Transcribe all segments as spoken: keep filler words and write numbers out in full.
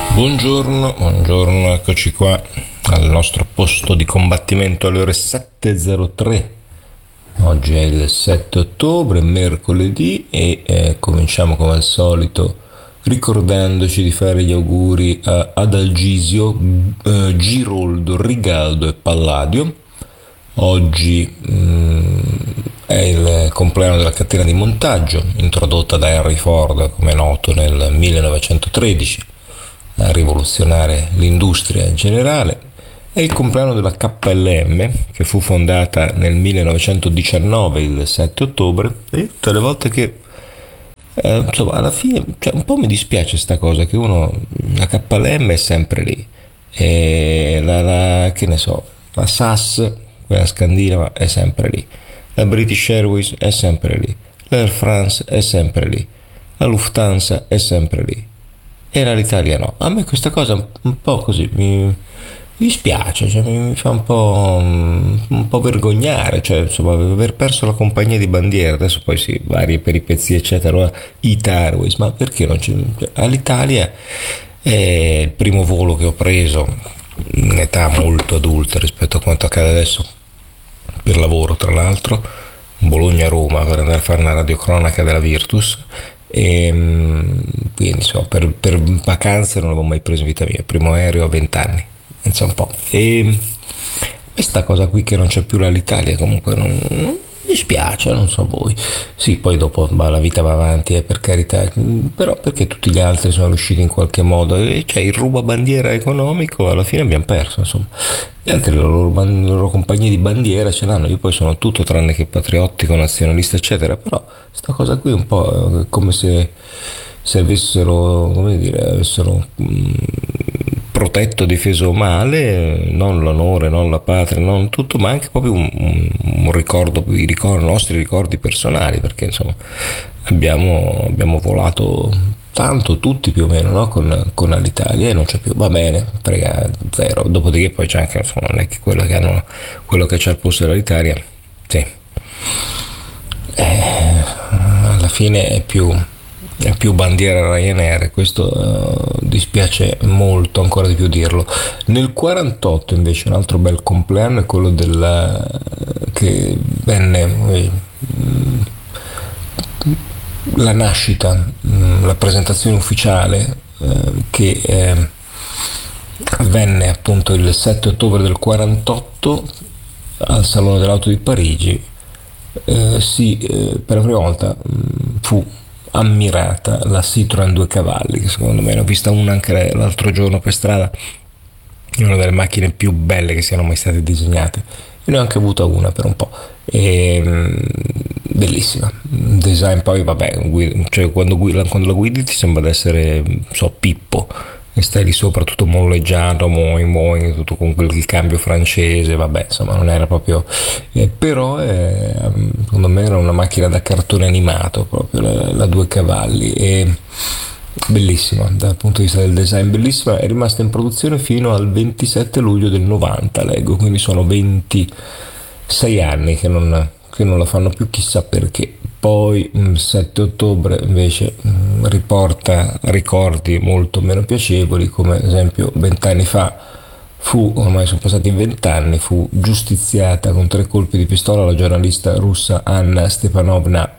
Buongiorno, buongiorno, eccoci qua al nostro posto di combattimento alle ore sette e zero tre. Oggi è il sette ottobre, mercoledì, e eh, cominciamo come al solito ricordandoci di fare gli auguri a Adalgisio, eh, Giroldo, Rigaldo e Palladio. Oggi mm, è il compleanno della catena di montaggio, introdotta da Henry Ford, come è noto, nel millenovecentotredici, a rivoluzionare l'industria in generale. È il compleanno della K L M, che fu fondata nel millenovecentodiciannove, il sette ottobre, e tutte le volte che eh, insomma, alla fine, cioè, un po' mi dispiace sta cosa, che uno, la K L M è sempre lì, e la, la che ne so, la S A S, quella scandinava, è sempre lì, la British Airways è sempre lì, l'Air France è sempre lì, la Lufthansa è sempre lì, e l'Italia no. A me questa cosa un po' così mi, mi dispiace, cioè, mi, mi fa un po', un po' vergognare, cioè, insomma, aver perso la compagnia di bandiera. Adesso poi sì, varie peripezie eccetera, Ita Airways, ma perché non c'è? Cioè, all'Italia è il primo volo che ho preso in età molto adulta rispetto a quanto accade adesso, per lavoro tra l'altro, Bologna-Roma, per andare a fare una radiocronaca della Virtus. E quindi insomma, per, per vacanze non l'avevo mai preso in vita mia, primo aereo a venti anni, pensa un po'. E questa cosa qui che non c'è più l'Italia comunque non, non mi dispiace, non so voi. Sì, poi dopo bah, la vita va avanti, eh, per carità, però perché tutti gli altri sono riusciti in qualche modo, e cioè il rubabandiera economico alla fine abbiamo perso, insomma. Gli altri, le loro, le loro compagnie di bandiera ce l'hanno, io poi sono tutto tranne che patriottico, nazionalista eccetera, però sta cosa qui è un po' come se, se avessero, come dire, avessero mh, protetto, difeso male, non l'onore, non la patria, non tutto, ma anche proprio un, un, un ricordo, i ricordi, i nostri ricordi personali, perché insomma abbiamo, abbiamo volato tanto, tutti più o meno, no? con, con Alitalia, e non c'è più, va bene, frega zero. Dopodiché poi c'è anche, insomma, non è che quello che hanno, quello che c'è al posto dell'Alitalia, sì, eh, alla fine è più, è più bandiera Ryanair, e questo uh, dispiace molto, ancora di più dirlo. Nel quarantotto invece un altro bel compleanno è quello del, che venne eh, la nascita, la presentazione ufficiale, eh, che eh, avvenne appunto il sette ottobre del quarantotto al Salone dell'Auto di Parigi. Eh, sì, eh, per la prima volta mh, fu ammirata la Citroën due cavalli, che secondo me ne ho vista una anche l'altro giorno per strada, una delle macchine più belle che siano mai state disegnate, e ne ho anche avuta una per un po', e, mh, bellissima, design poi vabbè, guida, cioè quando, guida, quando la guidi ti sembra di essere, so, Pippo, e stai lì sopra tutto molleggiato, moi, moi, tutto con quel cambio francese, vabbè, insomma non era proprio, eh, però eh, secondo me era una macchina da cartone animato proprio, la, la due cavalli, e bellissima dal punto di vista del design, bellissima. È rimasta in produzione fino al ventisette luglio del novanta, leggo, quindi sono ventisei anni che non, che non la fanno più, chissà perché. Poi il sette ottobre invece mh, riporta ricordi molto meno piacevoli, come ad esempio vent'anni fa fu, ormai sono passati vent'anni, fu giustiziata con tre colpi di pistola la giornalista russa Anna Stepanovna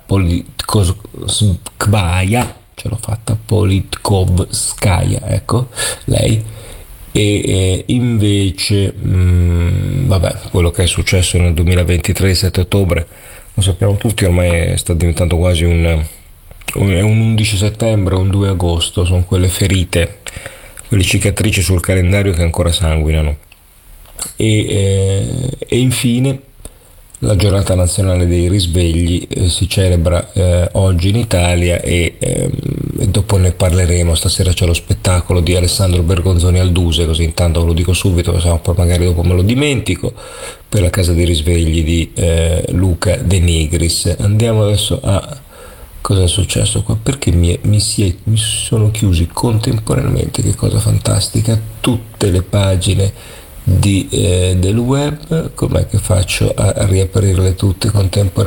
Politkovskaya, ce l'ho fatta, Politkovskaya, ecco, lei. E eh, invece mh, vabbè, quello che è successo nel duemilaventitré, sette ottobre, lo sappiamo tutti, ormai sta diventando quasi un, un, un undici settembre, un due agosto, sono quelle ferite, quelle cicatrici sul calendario che ancora sanguinano. E, eh, e infine la giornata nazionale dei risvegli eh, si celebra eh, oggi in Italia, e, ehm, e dopo ne parleremo. Stasera c'è lo spettacolo di Alessandro Bergonzoni al Duse, così intanto ve lo dico subito, se no poi magari dopo me lo dimentico, per la casa dei risvegli di eh, Luca De Nigris. Andiamo adesso a cosa è successo qua, perché mi, mi, si è, mi sono chiusi contemporaneamente, che cosa fantastica, tutte le pagine di, eh, del web. Com'è che faccio a riaprirle tutte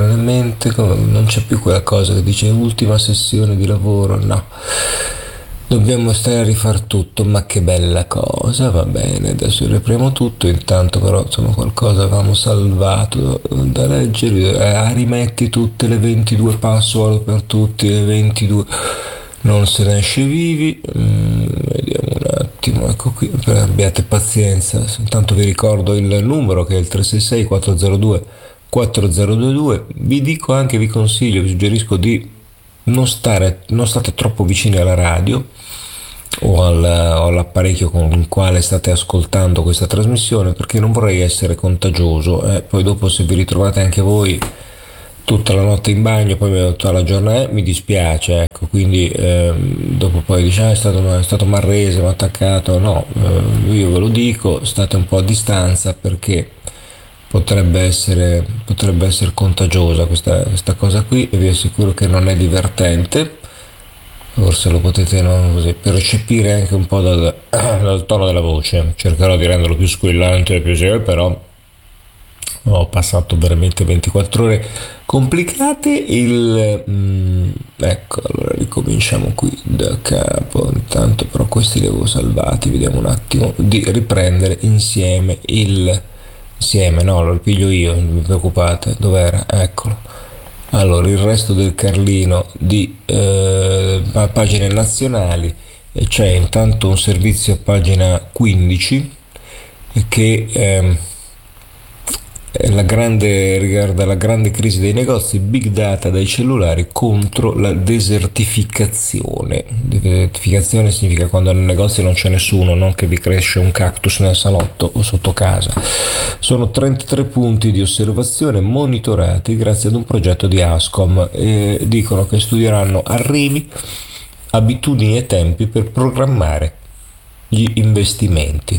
contemporaneamente? Come, non c'è più quella cosa che dice ultima sessione di lavoro, no, Dobbiamo stare a rifar tutto, ma che bella cosa, va bene, adesso riapriamo tutto, intanto però insomma qualcosa avevamo salvato da leggere, eh, rimetti tutte le ventidue password per tutti, le ventidue, non se ne esce vivi. Mm, vediamo un attimo, ecco qui, abbiate pazienza, intanto vi ricordo il numero che è il tre sei sei quattro zero due quattro zero due due, vi dico anche, vi consiglio, vi suggerisco di non stare, non state troppo vicini alla radio o, al, o all'apparecchio con il quale state ascoltando questa trasmissione, perché non vorrei essere contagioso, eh. Poi dopo se vi ritrovate anche voi tutta la notte in bagno, poi tutta la giornata, eh, mi dispiace, ecco, quindi ehm, dopo poi dice ah, è stato, è stato Marrese, mi ha attaccato, no, eh, io ve lo dico, state un po' a distanza perché potrebbe essere, potrebbe essere contagiosa questa, questa cosa qui, e vi assicuro che non è divertente. Forse lo potete no, così, percepire anche un po' dal, dal tono della voce. Cercherò di renderlo più squillante e più serio, però ho passato veramente ventiquattro ore complicate. Il mm, ecco, allora ricominciamo qui da capo. Intanto però questi li avevo salvati, vediamo un attimo di riprendere insieme il insieme, no, lo piglio io, non vi preoccupate, dov'era? Eccolo. Allora, il resto del Carlino di eh, pagine nazionali, e c'è intanto un servizio a pagina quindici che ehm, è la grande, riguarda la grande crisi dei negozi, big data dai cellulari contro la desertificazione. Desertificazione significa quando nel negozio non c'è nessuno, non che vi cresce un cactus nel salotto o sotto casa. Sono trentatré punti di osservazione monitorati grazie ad un progetto di Ascom, e dicono che studieranno arrivi, abitudini e tempi per programmare gli investimenti.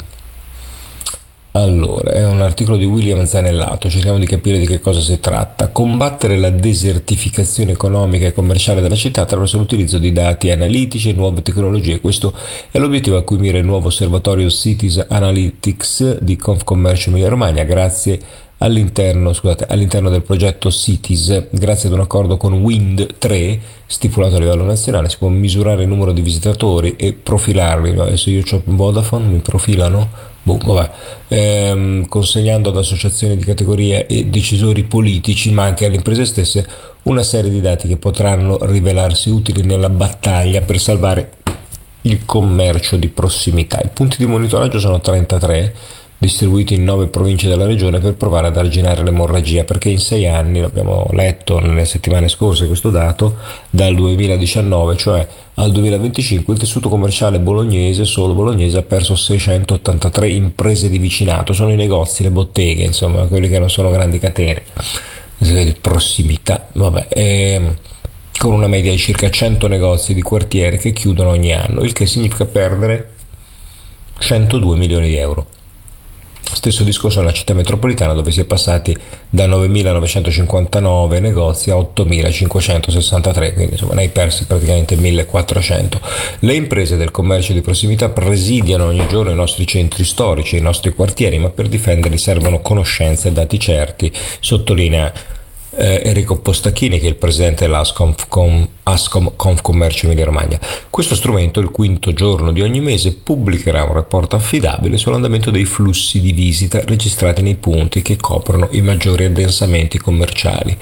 Allora, è un articolo di William Zanellato, cerchiamo di capire di che cosa si tratta. Combattere la desertificazione economica e commerciale della città attraverso l'utilizzo di dati analitici e nuove tecnologie. Questo è l'obiettivo a cui mira il nuovo osservatorio Cities Analytics di Confcommercio Emilia Romagna, grazie all'interno, scusate, all'interno del progetto Cities. Grazie ad un accordo con Wind tre stipulato a livello nazionale si può misurare il numero di visitatori e profilarli. Adesso io ho Vodafone, mi profilano? Boh, vabbè. Ehm, consegnando ad associazioni di categoria e decisori politici, ma anche alle imprese stesse, una serie di dati che potranno rivelarsi utili nella battaglia per salvare il commercio di prossimità. I punti di monitoraggio sono trentatré, distribuiti in nove province della regione, per provare ad arginare l'emorragia, perché in sei anni, l'abbiamo letto nelle settimane scorse questo dato, dal duemiladiciannove cioè al duemilaventicinque il tessuto commerciale bolognese, solo bolognese, ha perso seicentottantatré imprese di vicinato, sono i negozi, le botteghe, insomma quelli che non sono grandi catene di prossimità, vabbè, e con una media di circa cento negozi di quartiere che chiudono ogni anno, il che significa perdere centodue milioni di euro. Stesso discorso nella città metropolitana, dove si è passati da novemilanovecentocinquantanove negozi a ottomilacinquecentosessantatré, quindi insomma ne hai persi praticamente millequattrocento. Le imprese del commercio di prossimità presidiano ogni giorno i nostri centri storici, i nostri quartieri, ma per difenderli servono conoscenze e dati certi, sottolinea Eh, Enrico Postachini, che è il presidente dell'Ascom Com, Ascom Confcommercio Emilia Romagna. Questo strumento, il quinto giorno di ogni mese, pubblicherà un rapporto affidabile sull'andamento dei flussi di visita registrati nei punti che coprono i maggiori addensamenti commerciali.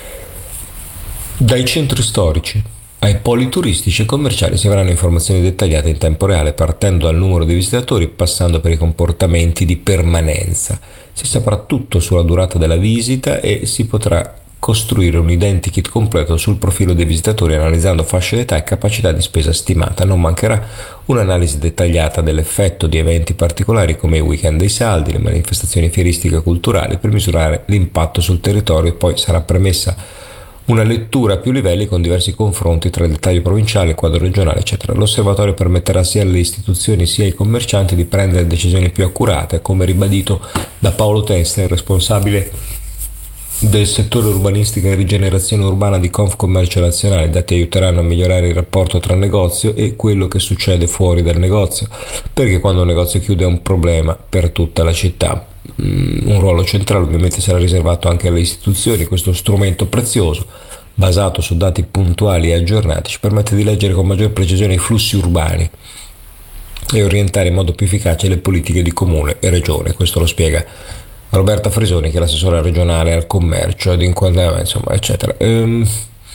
Dai centri storici ai poli turistici e commerciali si avranno informazioni dettagliate in tempo reale, partendo dal numero dei visitatori, passando per i comportamenti di permanenza. Si saprà tutto sulla durata della visita e si potrà costruire un identikit completo sul profilo dei visitatori, analizzando fasce d'età e capacità di spesa stimata. Non mancherà un'analisi dettagliata dell'effetto di eventi particolari come i weekend dei saldi, le manifestazioni fieristiche e culturali, per misurare l'impatto sul territorio, e poi sarà permessa una lettura a più livelli con diversi confronti tra il dettaglio provinciale, il quadro regionale, eccetera. L'osservatorio permetterà sia alle istituzioni sia ai commercianti di prendere decisioni più accurate, come ribadito da Paolo Testa, il responsabile del settore urbanistica e rigenerazione urbana di Confcommercio Nazionale. I dati aiuteranno a migliorare il rapporto tra negozio e quello che succede fuori dal negozio, perché quando un negozio chiude è un problema per tutta la città. Un ruolo centrale ovviamente sarà riservato anche alle istituzioni, questo strumento prezioso basato su dati puntuali e aggiornati, ci permette di leggere con maggior precisione i flussi urbani e orientare in modo più efficace le politiche di comune e regione. Questo lo spiega Roberta Frisoni, che è l'assessora regionale al commercio ed inquadramento, insomma, eccetera. Ehm,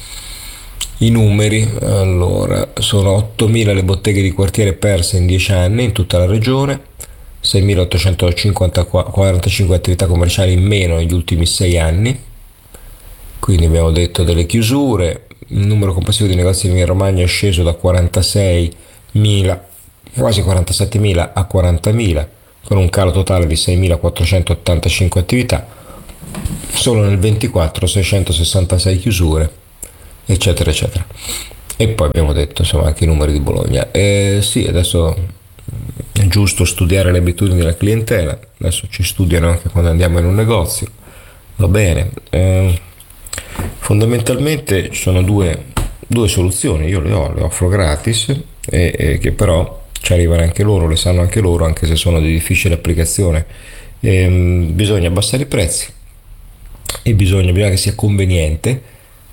I numeri, allora, sono ottomila le botteghe di quartiere perse in dieci anni in tutta la regione, seimilaottocentoquarantacinque attività commerciali in meno negli ultimi sei anni, quindi abbiamo detto delle chiusure, il numero complessivo di negozi in Emilia Romagna è sceso da quarantaseimila, quasi quarantasettemila a quarantamila, con un calo totale di seimilaquattrocentottantacinque attività, solo nel ventiquattro seicentosessantasei chiusure, eccetera eccetera. E poi abbiamo detto insomma anche i numeri di Bologna. Eh, sì, adesso è giusto studiare le abitudini della clientela, adesso ci studiano anche quando andiamo in un negozio, va bene. Eh, fondamentalmente ci sono due, due soluzioni, io le ho, le offro gratis e, e che però ci arrivano anche loro, le sanno anche loro, anche se sono di difficile applicazione. Eh, bisogna abbassare i prezzi e bisogna, bisogna che sia conveniente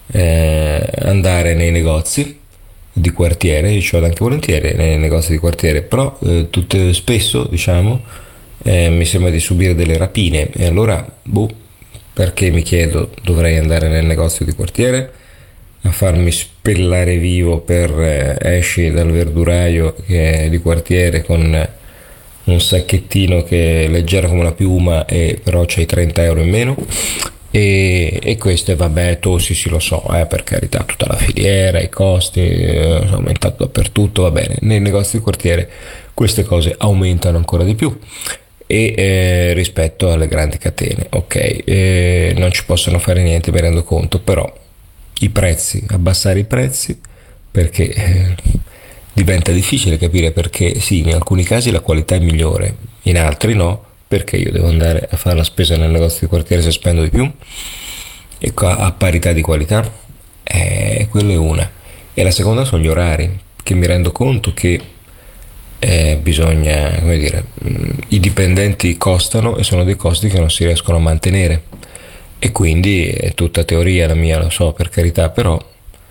eh, andare nei negozi di quartiere. Io ci vado anche volentieri nei negozi di quartiere, però eh, tutte, spesso diciamo eh, mi sembra di subire delle rapine e allora boh, perché mi chiedo dovrei andare nel negozio di quartiere a farmi spellare vivo per eh, esci dal verduraio che è di quartiere con un sacchettino che è leggero come una piuma e però c'hai trenta euro in meno. E, e questo è vabbè, tu sì sì lo so, eh, per carità, tutta la filiera, i costi eh, sono aumentati dappertutto, va bene, nei negozi di quartiere queste cose aumentano ancora di più e eh, rispetto alle grandi catene, ok, eh, non ci possono fare niente, mi rendo conto, però i prezzi, abbassare i prezzi perché eh, diventa difficile capire perché sì, in alcuni casi la qualità è migliore, in altri no, perché io devo andare a fare la spesa nel negozio di quartiere se spendo di più e a parità di qualità, eh, quella è una. E la seconda sono gli orari, che mi rendo conto che eh, bisogna, come dire, i dipendenti costano e sono dei costi che non si riescono a mantenere e quindi è tutta teoria la mia, lo so, per carità, però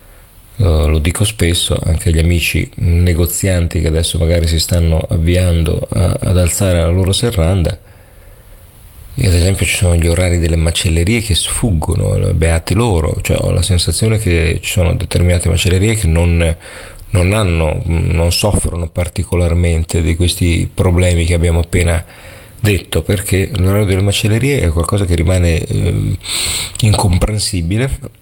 Uh, lo dico spesso anche agli amici negozianti che adesso magari si stanno avviando a, ad alzare la loro serranda. E ad esempio ci sono gli orari delle macellerie che sfuggono, beati loro, cioè ho la sensazione che ci sono determinate macellerie che non, non hanno, non soffrono particolarmente di questi problemi che abbiamo appena detto, perché l'orario delle macellerie è qualcosa che rimane eh, incomprensibile.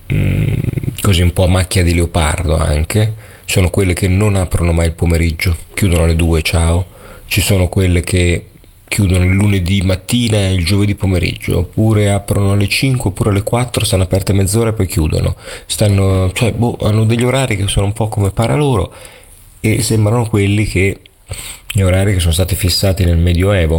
Così un po' a macchia di leopardo anche. Sono quelle che non aprono mai il pomeriggio, chiudono alle due, ciao. Ci sono quelle che chiudono il lunedì mattina e il giovedì pomeriggio, oppure aprono alle cinque oppure alle quattro, stanno aperte mezz'ora e poi chiudono. Stanno, cioè, boh, hanno degli orari che sono un po' come para loro e sembrano quelli che gli orari che sono stati fissati nel Medioevo,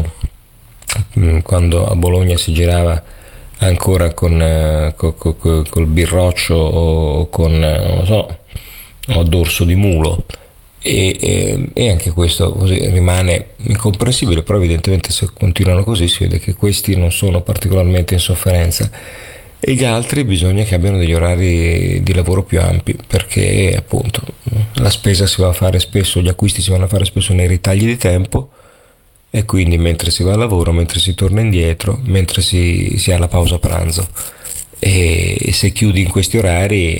quando a Bologna si girava ancora con, eh, co, co, co, col birroccio o con eh, non lo so, o dorso di mulo e, e, e anche questo così rimane incomprensibile, però evidentemente se continuano così si vede che questi non sono particolarmente in sofferenza e gli altri bisogna che abbiano degli orari di lavoro più ampi, perché appunto la spesa si va a fare spesso, gli acquisti si vanno a fare spesso nei ritagli di tempo. E quindi mentre si va al lavoro, mentre si torna indietro, mentre si, si ha la pausa pranzo. E, e se chiudi in questi orari,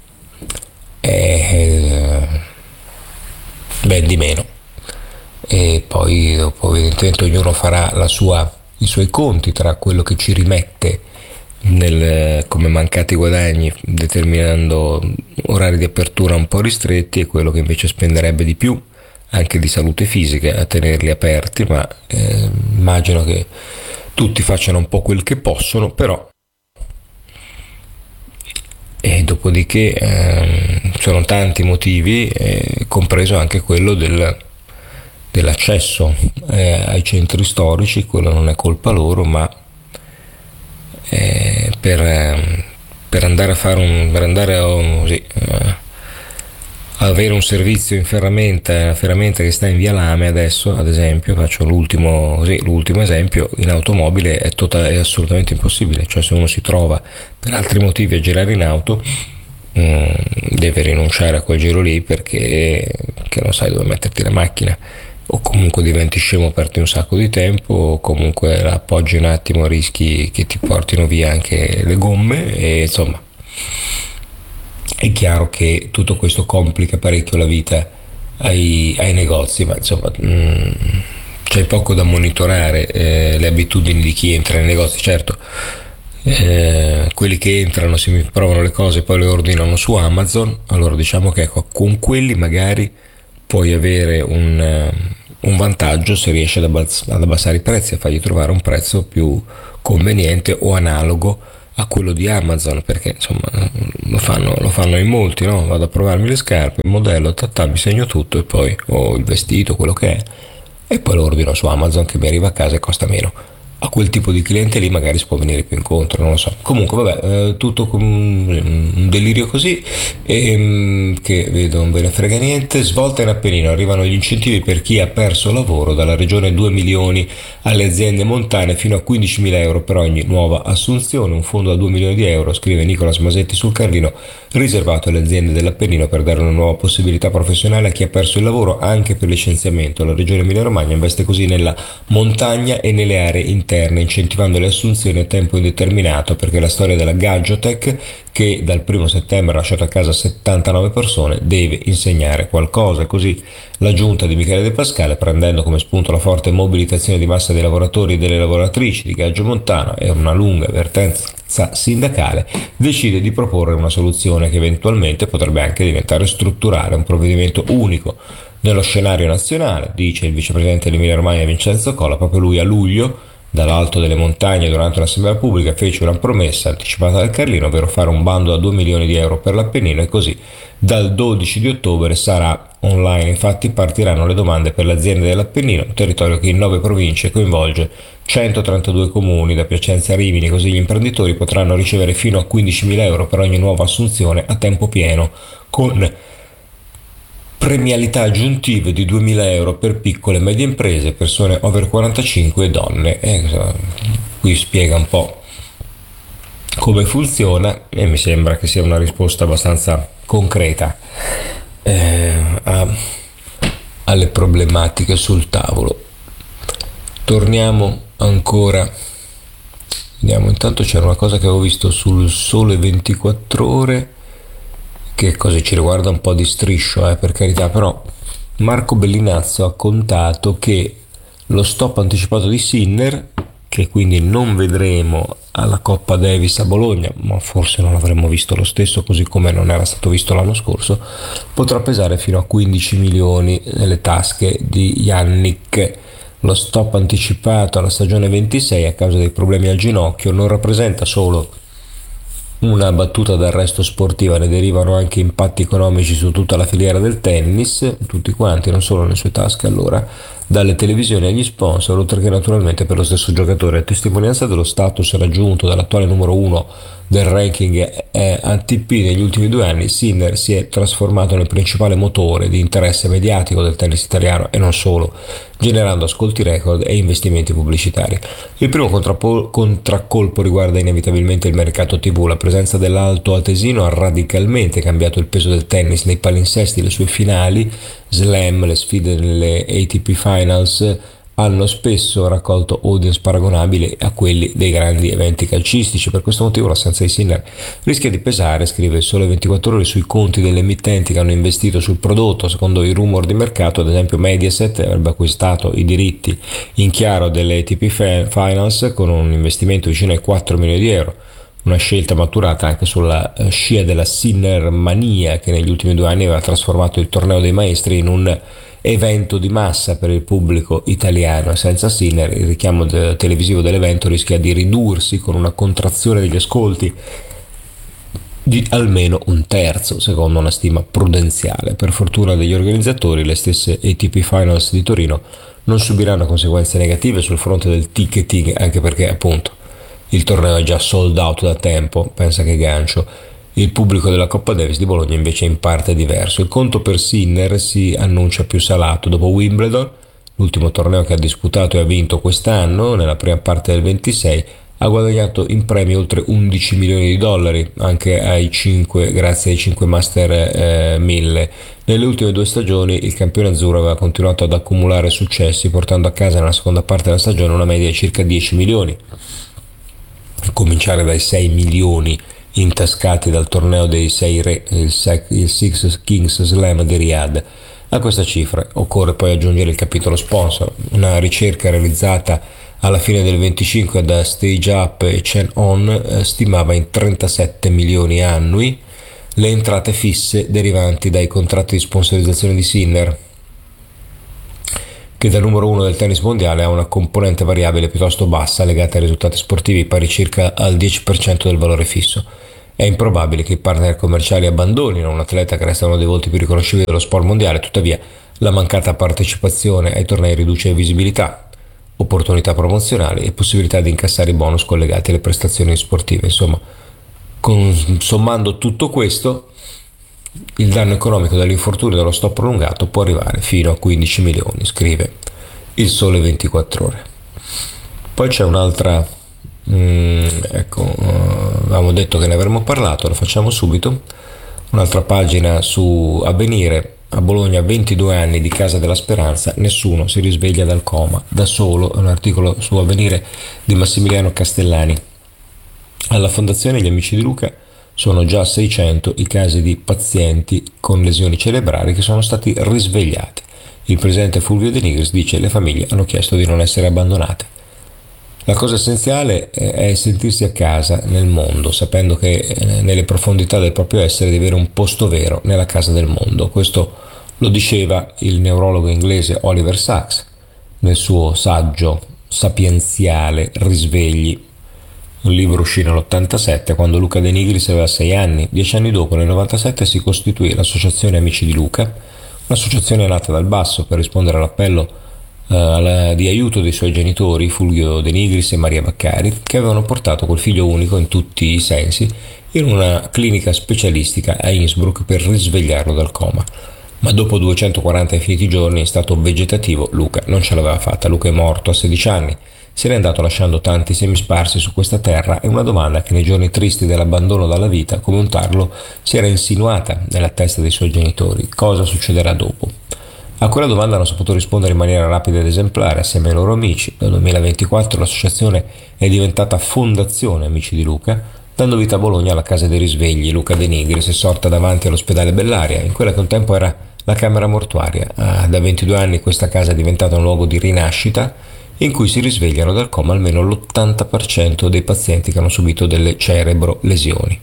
eh, vendi meno. E poi dopo evidentemente ognuno farà la sua, i suoi conti tra quello che ci rimette nel, come mancati guadagni, determinando orari di apertura un po' ristretti, e quello che invece spenderebbe di più anche di salute fisica a tenerli aperti, ma eh, immagino che tutti facciano un po' quel che possono, però e dopodiché eh, sono tanti motivi, eh, compreso anche quello del, dell'accesso eh, ai centri storici. Quello non è colpa loro, ma eh, per, per andare a fare un per andare a, così, eh, avere un servizio in ferramenta, una ferramenta che sta in via Lame adesso, ad esempio, faccio l'ultimo, così, l'ultimo esempio, in automobile è, tota- è assolutamente impossibile, cioè se uno si trova per altri motivi a girare in auto, mm, deve rinunciare a quel giro lì perché che non sai dove metterti la macchina, o comunque diventi scemo, perdi un sacco di tempo, o comunque la appoggi un attimo, rischi che ti portino via anche le gomme, e insomma è chiaro che tutto questo complica parecchio la vita ai, ai negozi, ma insomma mh, c'è poco da monitorare, eh, le abitudini di chi entra nei negozi. Certo, eh, quelli che entrano si mi provano le cose e poi le ordinano su Amazon, allora diciamo che ecco, con quelli magari puoi avere un, eh, un vantaggio se riesci ad, abbass- ad abbassare i prezzi, a fargli trovare un prezzo più conveniente o analogo a quello di Amazon, perché insomma lo fanno, lo fanno in molti, no? Vado a provarmi le scarpe, il modello, tatà, mi segno tutto e poi o il vestito, quello che è, e poi lo ordino su Amazon che mi arriva a casa e costa meno. A quel tipo di cliente lì magari si può venire più incontro, non lo so. Comunque vabbè, eh, tutto con un delirio così, e, che vedo non ve ne frega niente. Svolta in Appennino, arrivano gli incentivi per chi ha perso lavoro, dalla regione due milioni alle aziende montane fino a quindicimila euro per ogni nuova assunzione, un fondo da due milioni di euro, scrive Nicolas Masetti sul Carlino, riservato alle aziende dell'Appennino per dare una nuova possibilità professionale a chi ha perso il lavoro anche per licenziamento. La regione Emilia Romagna investe così nella montagna e nelle aree interne, incentivando le assunzioni a tempo indeterminato, perché la storia della Gagiotech, che dal primo settembre ha lasciato a casa settantanove persone, deve insegnare qualcosa. Così la giunta di Michele De Pascale, prendendo come spunto la forte mobilitazione di massa dei lavoratori e delle lavoratrici di Gaggio Montano e una lunga vertenza sindacale, decide di proporre una soluzione che eventualmente potrebbe anche diventare strutturale, un provvedimento unico nello scenario nazionale, dice il vicepresidente dell'Emilia Romagna Vincenzo Colla. Proprio lui a luglio, dall'alto delle montagne, durante un'assemblea pubblica, fece una promessa anticipata dal Carlino, ovvero fare un bando da due milioni di euro per l'Appennino, e così dal dodici di ottobre sarà online. Infatti partiranno le domande per le aziende dell'Appennino, un territorio che in nove province coinvolge centotrentadue comuni, da Piacenza a Rimini. Così gli imprenditori potranno ricevere fino a quindicimila euro per ogni nuova assunzione a tempo pieno, con premialità aggiuntive di duemila euro per piccole e medie imprese, persone over quarantacinque e donne. E qui spiega un po' come funziona e mi sembra che sia una risposta abbastanza concreta eh, a, alle problematiche sul tavolo. Torniamo ancora, vediamo, intanto c'era una cosa che avevo visto sul Sole ventiquattro Ore, che cosa ci riguarda un po' di striscio, eh, per carità, però Marco Bellinazzo ha contato che lo stop anticipato di Sinner, che quindi non vedremo alla Coppa Davis a Bologna, ma forse non l'avremmo visto lo stesso, così come non era stato visto l'anno scorso, potrà pesare fino a quindici milioni nelle tasche di Yannick. Lo stop anticipato alla stagione ventisei a causa dei problemi al ginocchio non rappresenta solo una battuta d'arresto sportiva, ne derivano anche impatti economici su tutta la filiera del tennis, tutti quanti, non solo nelle sue tasche, allora, dalle televisioni agli sponsor, oltre che naturalmente per lo stesso giocatore. A testimonianza dello status raggiunto dall'attuale numero uno del ranking eh, A T P negli ultimi due anni, Sinner si è trasformato nel principale motore di interesse mediatico del tennis italiano e non solo, generando ascolti record e investimenti pubblicitari. Il primo contraccolpo riguarda inevitabilmente il mercato tivù. La presenza dell'Alto Atesino ha radicalmente cambiato il peso del tennis nei palinsesti. Le sue finali, slam, le sfide nelle A T P Finals hanno spesso raccolto audience paragonabili a quelli dei grandi eventi calcistici. Per questo motivo l'assenza di Sinner rischia di pesare, scrive il Sole ventiquattro Ore, sui conti delle emittenti che hanno investito sul prodotto. Secondo i rumor di mercato, ad esempio Mediaset avrebbe acquistato i diritti in chiaro delle A T P Finals con un investimento vicino ai quattro milioni di euro. Una scelta maturata anche sulla scia della Sinner mania, che negli ultimi due anni aveva trasformato il torneo dei maestri in un evento di massa per il pubblico italiano. Senza Sinner il richiamo de- televisivo dell'evento rischia di ridursi, con una contrazione degli ascolti di almeno un terzo, secondo una stima prudenziale. Per fortuna degli organizzatori, le stesse A T P Finals di Torino non subiranno conseguenze negative sul fronte del ticketing, anche perché appunto il torneo è già sold out da tempo, pensa che gancio. Il pubblico della Coppa Davis di Bologna invece è in parte diverso. Il conto per Sinner si annuncia più salato dopo Wimbledon, l'ultimo torneo che ha disputato e ha vinto quest'anno. Nella prima parte del ventisei ha guadagnato in premi oltre undici milioni di dollari, anche ai cinque, grazie ai cinque Master eh, mille. Nelle ultime due stagioni il campione azzurro aveva continuato ad accumulare successi, portando a casa nella seconda parte della stagione una media di circa dieci milioni, a cominciare dai sei milioni intascati dal torneo dei sei re, il Six Kings Slam di Riyadh. A questa cifra occorre poi aggiungere il capitolo sponsor. Una ricerca realizzata alla fine del venticinque da Stage Up e Chen On eh, stimava in trentasette milioni annui le entrate fisse derivanti dai contratti di sponsorizzazione di Sinner, che da numero uno del tennis mondiale ha una componente variabile piuttosto bassa legata ai risultati sportivi, pari circa al dieci per cento del valore fisso. È improbabile che i partner commerciali abbandonino un atleta che resta uno dei volti più riconoscibili dello sport mondiale, tuttavia la mancata partecipazione ai tornei riduce visibilità, opportunità promozionali e possibilità di incassare i bonus collegati alle prestazioni sportive. Insomma, con, sommando tutto questo, il danno economico dall'infortunio dello stop prolungato può arrivare fino a quindici milioni, scrive il Sole ventiquattro Ore. Poi c'è un'altra, mm, ecco, uh, avevamo detto che ne avremmo parlato, lo facciamo subito, un'altra pagina su Avvenire. A Bologna, ventidue anni di Casa della Speranza, nessuno si risveglia dal coma da solo. È un articolo su Avvenire di Massimiliano Castellani. Alla Fondazione Gli Amici di Luca sono già seicento i casi di pazienti con lesioni cerebrali che sono stati risvegliati. Il presidente Fulvio De Nigris dice che le famiglie hanno chiesto di non essere abbandonate. La cosa essenziale è sentirsi a casa nel mondo, sapendo che nelle profondità del proprio essere deve avere un posto vero nella casa del mondo. Questo lo diceva il neurologo inglese Oliver Sacks nel suo saggio sapienziale Risvegli, un libro uscì nell'ottantasette quando Luca De Nigris aveva sei anni. Dieci anni dopo, nel novantasette, si costituì l'Associazione Amici di Luca, un'associazione nata dal basso per rispondere all'appello uh, di aiuto dei suoi genitori, Fulvio De Nigris e Maria Baccari, che avevano portato quel figlio unico in tutti i sensi in una clinica specialistica a Innsbruck per risvegliarlo dal coma. Ma dopo duecentoquaranta infiniti giorni in stato vegetativo Luca non ce l'aveva fatta. Luca è morto a sedici anni. Se n'è andato lasciando tanti semi sparsi su questa terra, e una domanda che nei giorni tristi dell'abbandono dalla vita come un tarlo si era insinuata nella testa dei suoi genitori: cosa succederà dopo? A quella domanda hanno saputo rispondere in maniera rapida ed esemplare assieme ai loro amici. Nel duemilaventiquattro l'associazione è diventata Fondazione Amici di Luca, dando vita a Bologna alla Casa dei Risvegli. Luca De Nigris è sorta davanti all'ospedale Bellaria, in quella che un tempo era la camera mortuaria. Ah, da ventidue anni questa casa è diventata un luogo di rinascita in cui si risvegliano dal coma almeno l'ottanta per cento dei pazienti che hanno subito delle cerebro lesioni.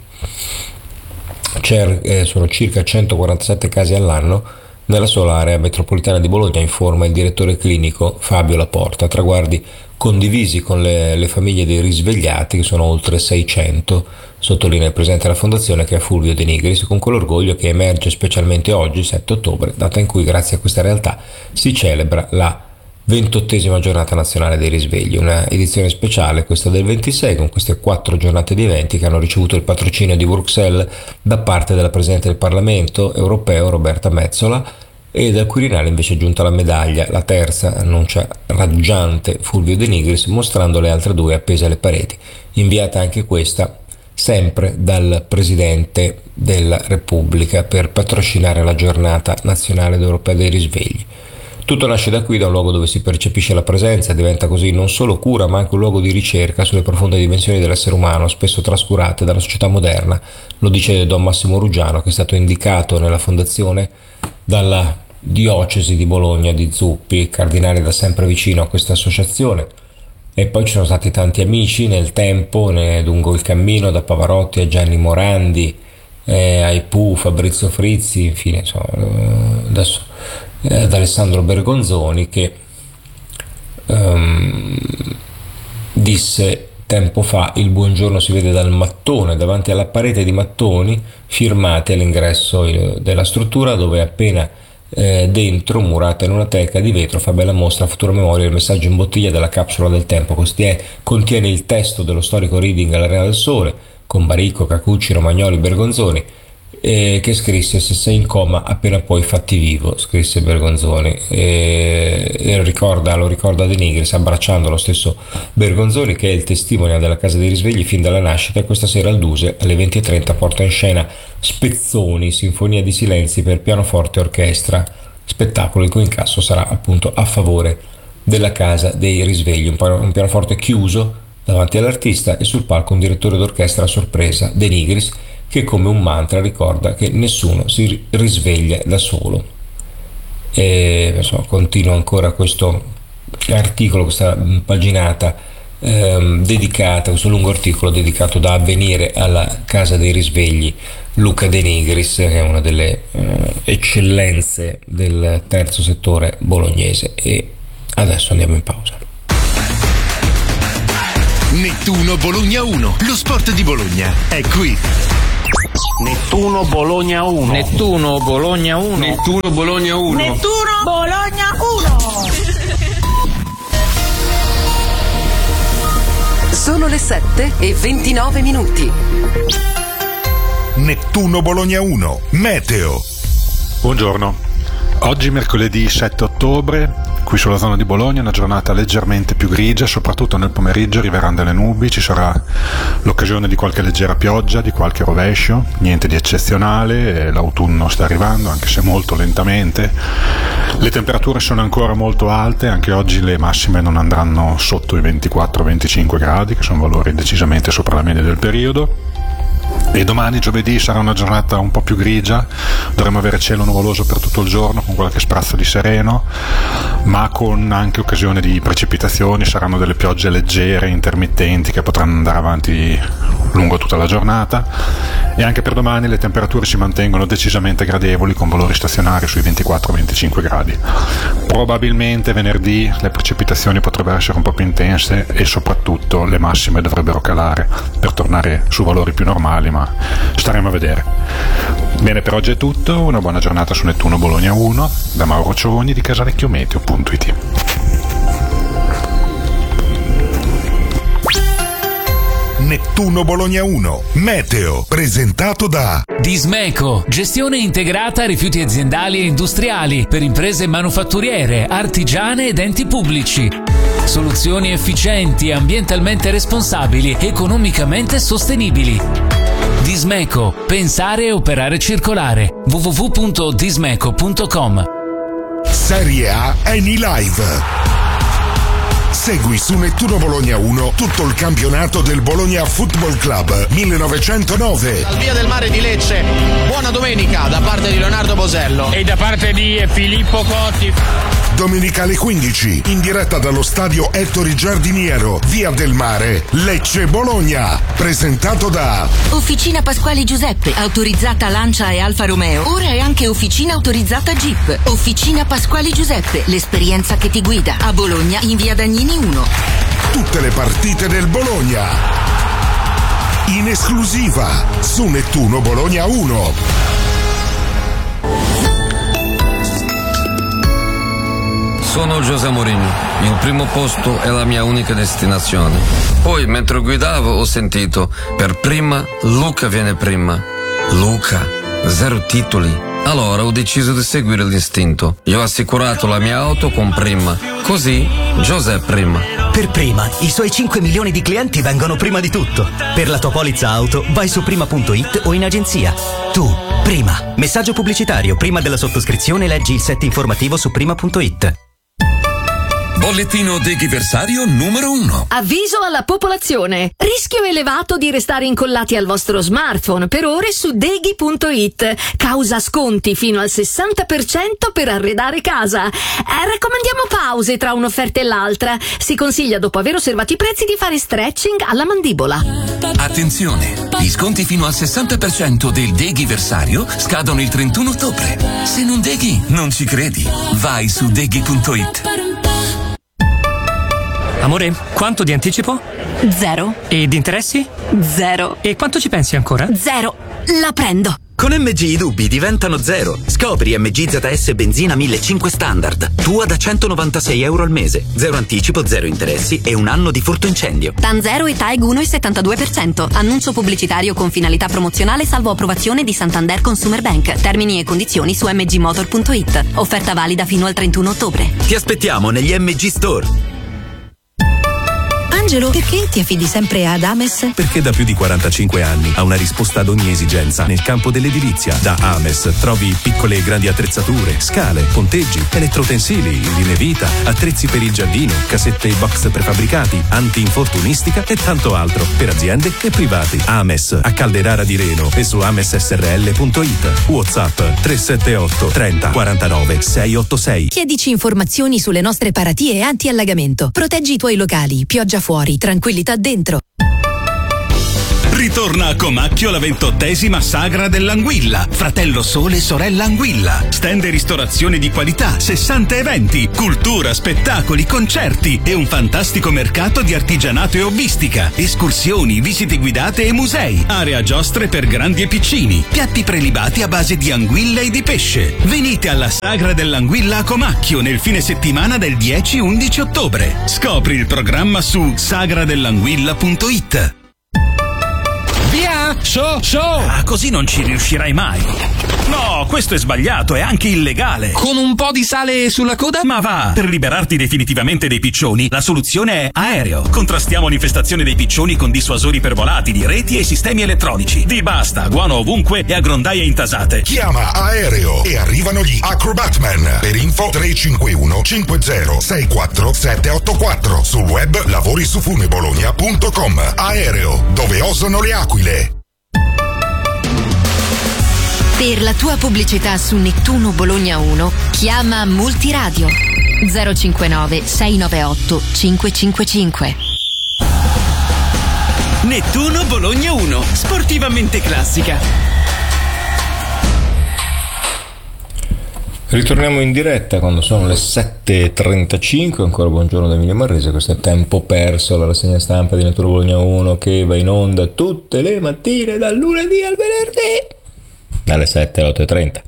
Cer- eh, sono circa centoquarantasette casi all'anno nella sola area metropolitana di Bologna, informa il direttore clinico Fabio Laporta, traguardi condivisi con le, le famiglie dei risvegliati, che sono oltre seicento, sottolinea il presidente della fondazione, che è Fulvio De Nigris, con quell'orgoglio che emerge specialmente oggi, sette ottobre, data in cui grazie a questa realtà si celebra la ventottesima giornata nazionale dei risvegli, una edizione speciale, questa del ventisei, con queste quattro giornate di eventi che hanno ricevuto il patrocinio di Bruxelles da parte della Presidente del Parlamento europeo Roberta Metsola, e dal Quirinale invece è giunta la medaglia, la terza, annuncia raggiante Fulvio De Nigris, mostrando le altre due appese alle pareti, inviata anche questa sempre dal Presidente della Repubblica per patrocinare la giornata nazionale ed europea dei risvegli. Tutto nasce da qui, da un luogo dove si percepisce la presenza, e diventa così non solo cura ma anche un luogo di ricerca sulle profonde dimensioni dell'essere umano, spesso trascurate dalla società moderna. Lo dice Don Massimo Ruggiano, che è stato indicato nella fondazione dalla diocesi di Bologna di Zuppi, cardinale da sempre vicino a questa associazione. E poi ci sono stati tanti amici nel tempo, ne, lungo il cammino, da Pavarotti a Gianni Morandi, eh, ai Pooh, Fabrizio Frizzi, infine insomma, adesso eh, ad Alessandro Bergonzoni, che um, disse tempo fa: il buongiorno si vede dal mattone, davanti alla parete di mattoni firmati all'ingresso della struttura, dove appena eh, dentro, murata in una teca di vetro, fa bella mostra a futura memoria il messaggio in bottiglia della capsula del tempo. Contiene, contiene il testo dello storico reading all'Arena del Sole, con Baricco, Cacucci, Romagnoli, Bergonzoni, eh, che scrisse: se sei in coma appena poi fatti vivo, scrisse Bergonzoni, e, e ricorda, lo ricorda De Nigris abbracciando lo stesso Bergonzoni, che è il testimone della Casa dei Risvegli fin dalla nascita. E questa sera al Duse alle venti e trenta porta in scena Spezzoni, sinfonia di silenzi per pianoforte e orchestra, spettacolo il cui incasso sarà appunto a favore della Casa dei Risvegli. Un pianoforte chiuso davanti all'artista e sul palco un direttore d'orchestra a sorpresa, De Nigris, che come un mantra ricorda che nessuno si risveglia da solo. E insomma, continua ancora questo articolo, questa paginata ehm, dedicata, questo lungo articolo dedicato da Avvenire alla Casa dei Risvegli, Luca De Nigris, che è una delle eh, eccellenze del terzo settore bolognese. E adesso andiamo in pausa. Nettuno Bologna uno, lo sport di Bologna è qui. Nettuno Bologna uno. Nettuno Bologna uno. Nettuno Bologna uno. Nettuno Bologna uno. Sono le sette e ventinove minuti. Nettuno Bologna uno, meteo. Buongiorno. Oggi mercoledì sette ottobre, qui sulla zona di Bologna una giornata leggermente più grigia, soprattutto nel pomeriggio arriveranno delle nubi, ci sarà l'occasione di qualche leggera pioggia, di qualche rovescio, niente di eccezionale, l'autunno sta arrivando anche se molto lentamente. Le temperature sono ancora molto alte, anche oggi le massime non andranno sotto i ventiquattro venticinque gradi, che sono valori decisamente sopra la media del periodo. E domani, giovedì, sarà una giornata un po' più grigia, dovremo avere cielo nuvoloso per tutto il giorno con qualche sprazzo di sereno, ma con anche occasione di precipitazioni. Saranno delle piogge leggere, intermittenti, che potranno andare avanti lungo tutta la giornata. E anche per domani le temperature si mantengono decisamente gradevoli, con valori stazionari sui ventiquattro venticinque gradi. Probabilmente venerdì le precipitazioni potrebbero essere un po' più intense e soprattutto le massime dovrebbero calare per tornare su valori più normali, ma staremo a vedere. Bene, per oggi è tutto, una buona giornata su Nettuno Bologna uno da Mauro Cioni di casalecchiometeo punto it. Nettuno Bologna uno, meteo, presentato da Dismeco, gestione integrata rifiuti aziendali e industriali per imprese manufatturiere, artigiane ed enti pubblici. Soluzioni efficienti, ambientalmente responsabili, economicamente sostenibili. Dismeco, pensare e operare circolare. w w w punto dismeco punto com. Serie A Eni Live. Segui su Nettuno Bologna uno tutto il campionato del Bologna Football Club millenovecentonove. Al Via del Mare di Lecce, buona domenica da parte di Leonardo Bosello e da parte di Filippo Cotti. Domenica alle quindici, in diretta dallo stadio Ettore Giardiniero, Via del Mare, Lecce Bologna. Presentato da Officina Pasquali Giuseppe, autorizzata Lancia e Alfa Romeo. Ora è anche officina autorizzata Jeep. Officina Pasquali Giuseppe, l'esperienza che ti guida. A Bologna in Via Dagnini uno. Tutte le partite del Bologna in esclusiva su Nettuno Bologna uno. Sono José Mourinho, il primo posto è la mia unica destinazione. Poi, mentre guidavo, ho sentito, per prima, Luca viene prima. Luca, zero titoli. Allora ho deciso di seguire l'istinto. Io ho assicurato la mia auto con Prima. Così, José prima. Per Prima, i suoi cinque milioni di clienti vengono prima di tutto. Per la tua polizza auto, vai su prima punto it o in agenzia. Tu, Prima. Messaggio pubblicitario. Prima della sottoscrizione leggi il set informativo su prima punto it. Bollettino deghiversario numero uno. Avviso alla popolazione. Rischio elevato di restare incollati al vostro smartphone per ore su deghi punto it. Causa sconti fino al sessanta per cento per arredare casa. Eh, raccomandiamo pause tra un'offerta e l'altra. Si consiglia, dopo aver osservato i prezzi, di fare stretching alla mandibola. Attenzione, gli sconti fino al sessanta per cento del deghiversario scadono il trentuno ottobre. Se non deghi, non ci credi. Vai su deghi punto it. Amore, quanto di anticipo? Zero. E di interessi? Zero. E quanto ci pensi ancora? Zero. La prendo. Con M G i dubbi diventano zero. Scopri M G Z S benzina millecinquecento standard. Tua da centonovantasei euro al mese. Zero anticipo, zero interessi e un anno di furto incendio. TAN zero e T A E G uno virgola settantadue per cento. Annuncio pubblicitario con finalità promozionale salvo approvazione di Santander Consumer Bank. Termini e condizioni su m g motor punto i t. Offerta valida fino al trentuno ottobre. Ti aspettiamo negli M G Store. Angelo, perché ti affidi sempre ad Ames? Perché da più di quarantacinque anni ha una risposta ad ogni esigenza nel campo dell'edilizia. Da Ames trovi piccole e grandi attrezzature, scale, ponteggi, elettrotensili, linee vita, attrezzi per il giardino, casette e box prefabbricati, anti-infortunistica e tanto altro per aziende e privati. Ames a Calderara di Reno e su ames s r l punto i t. WhatsApp tre sette otto trenta quarantanove seicentottantasei. Chiedici informazioni sulle nostre paratie anti-allagamento. Proteggi i tuoi locali, pioggia fuori, tranquillità dentro. Ritorna a Comacchio la ventottesima Sagra dell'Anguilla. Fratello Sole, sorella Anguilla. Stand e ristorazione di qualità, sessanta eventi, cultura, spettacoli, concerti e un fantastico mercato di artigianato e hobbistica. Escursioni, visite guidate e musei. Area giostre per grandi e piccini. Piatti prelibati a base di anguilla e di pesce. Venite alla Sagra dell'Anguilla a Comacchio nel fine settimana del dieci undici ottobre. Scopri il programma su sagradellanguilla punto i t. Via! So, so! Ah, così non ci riuscirai mai. No, questo è sbagliato, è anche illegale. Con un po' di sale sulla coda? Ma va! Per liberarti definitivamente dei piccioni, la soluzione è Aereo. Contrastiamo l'infestazione dei piccioni con dissuasori per volatili, reti e sistemi elettronici. Di basta, guano ovunque e a grondaie intasate. Chiama Aereo e arrivano gli Acrobatman. Per info tre cinque uno cinque zero sei quattro sette otto quattro. Sul web lavorisufunebologna punto com. Aereo, dove osano le aquile. Per la tua pubblicità su Nettuno Bologna uno, chiama Multiradio zero cinquantanove sei novantaotto cinquecentocinquantacinque. Nettuno Bologna uno, sportivamente classica. Ritorniamo in diretta quando sono le sette e trentacinque. Ancora buongiorno da Emilio Marrese. Questo è Tempo Perso, la rassegna stampa di Nettuno Bologna uno che va in onda tutte le mattine dal lunedì al venerdì dalle sette alle otto e trenta.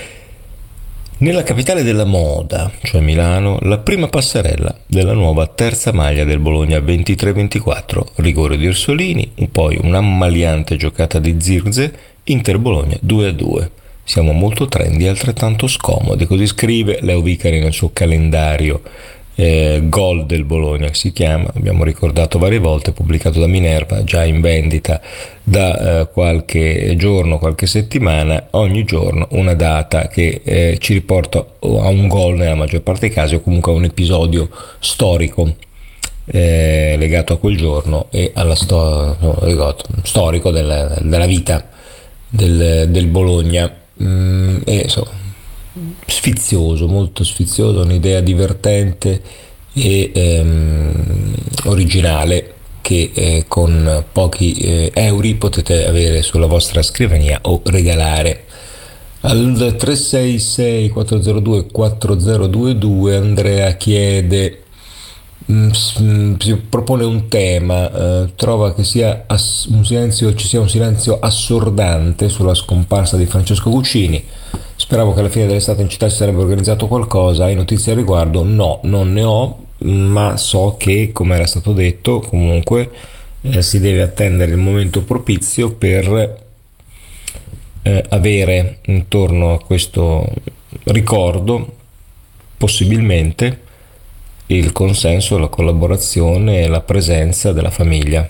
Nella capitale della moda, cioè Milano, la prima passerella della nuova terza maglia del Bologna ventitré ventiquattro, rigore di Orsolini, poi un'ammaliante giocata di Zirze, Inter Bologna due a due. Siamo molto trendy e altrettanto scomodi, così scrive Leo Vicari nel suo calendario eh, Gol del Bologna, si chiama, abbiamo ricordato varie volte, pubblicato da Minerva, già in vendita da eh, qualche giorno, qualche settimana, ogni giorno una data che eh, ci riporta a un gol nella maggior parte dei casi o comunque a un episodio storico eh, legato a quel giorno e alla sto- no, legato, storico della, della vita del, del Bologna. Mm, e insomma, sfizioso, molto sfizioso, un'idea divertente e ehm, originale che eh, con pochi eh, euro potete avere sulla vostra scrivania o regalare. Al tre sei sei quattro zero due quattro zero due due Andrea chiede, mh, si propone un tema, eh, trova che sia ass- un silenzio, ci sia un silenzio assordante sulla scomparsa di Francesco Guccini. Speravo che alla fine dell'estate in città si sarebbe organizzato qualcosa. Hai notizie al riguardo? No, non ne ho, ma so che, come era stato detto, comunque eh, si deve attendere il momento propizio per eh, avere intorno a questo ricordo possibilmente il consenso, la collaborazione e la presenza della famiglia.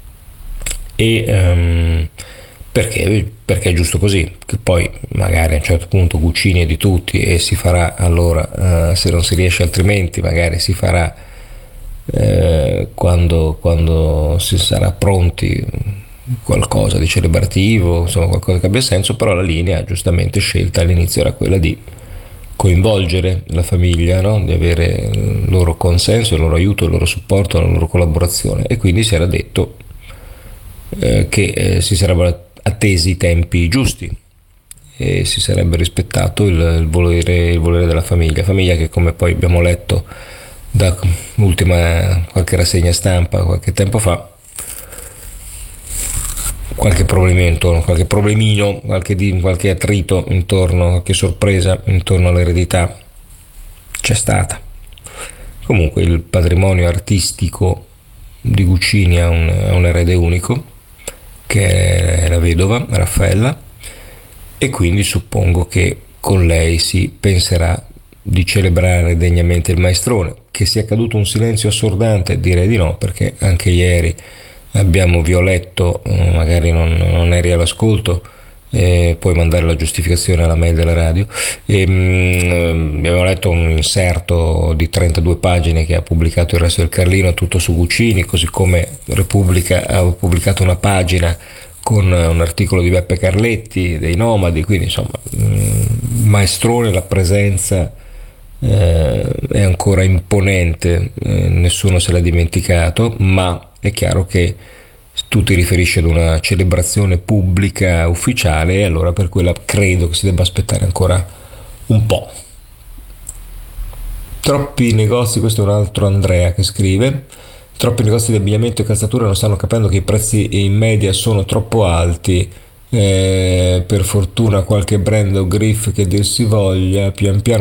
E um, perché? Perché è giusto così, che poi magari a un certo punto Guccini è di tutti e si farà, allora uh, se non si riesce altrimenti magari si farà uh, quando, quando si sarà pronti, qualcosa di celebrativo, insomma qualcosa che abbia senso, però la linea giustamente scelta all'inizio era quella di coinvolgere la famiglia, no? Di avere il loro consenso, il loro aiuto, il loro supporto, la loro collaborazione, e quindi si era detto eh, che eh, si sarebbero attesi i tempi giusti e si sarebbe rispettato il, il, volere, il volere della famiglia, famiglia che, come poi abbiamo letto da ultima qualche rassegna stampa qualche tempo fa, qualche problemino intorno, qualche problemino, qualche, qualche attrito intorno, qualche sorpresa intorno all'eredità c'è stata. Comunque il patrimonio artistico di Guccini ha un, ha un erede unico, che è la vedova Raffaella, e quindi suppongo che con lei si penserà di celebrare degnamente il maestrone. Che sia caduto un silenzio assordante, direi di no, perché anche ieri abbiamo Violetto, magari non, non eri all'ascolto, eh, puoi mandare la giustificazione alla mail della radio, e, mh, abbiamo letto un inserto di trentadue pagine che ha pubblicato il Resto del Carlino, tutto su Guccini, così come Repubblica ha pubblicato una pagina con un articolo di Beppe Carletti dei Nomadi, quindi insomma mh, maestrone, la presenza eh, è ancora imponente, eh, nessuno se l'ha dimenticato, ma è chiaro che tu ti riferisci ad una celebrazione pubblica ufficiale, e allora per quella credo che si debba aspettare ancora un po'. Troppi negozi, questo è un altro Andrea che scrive, troppi negozi di abbigliamento e calzatura non stanno capendo che i prezzi in media sono troppo alti, eh, per fortuna qualche brand o griff che dir si voglia pian piano